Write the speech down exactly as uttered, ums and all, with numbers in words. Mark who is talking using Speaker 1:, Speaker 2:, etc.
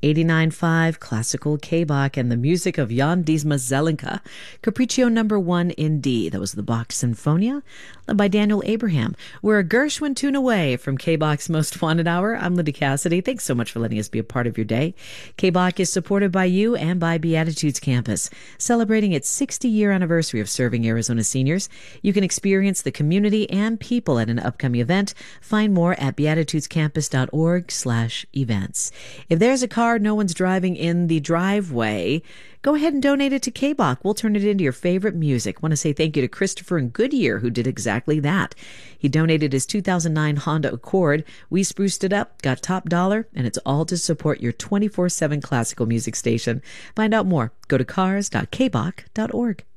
Speaker 1: eighty-nine point five Classical K-Bach and the music of Jan Disma Zelenka. Capriccio number one in D. That was the Bach Sinfonia, led by Daniel Abraham. We're a Gershwin tune away from K-Bach's Most Wanted Hour. I'm Linda Cassidy. Thanks so much for letting us be a part of your day. K-Bach is supported by you and by Beatitudes Campus, celebrating its sixty-year anniversary of serving Arizona seniors. You can experience the community and people at an upcoming event. Find more at beatitudescampus.org slash events. If there's a car no one's driving in the driveway, go ahead and donate it to K-Bach. We'll turn it into your favorite music. Want to say thank you to Christopher in Goodyear, who did exactly that. He donated his two thousand nine Honda Accord. We spruced it up, got top dollar, and it's all to support your twenty-four seven classical music station. Find out more. Go to cars dot k bach dot org.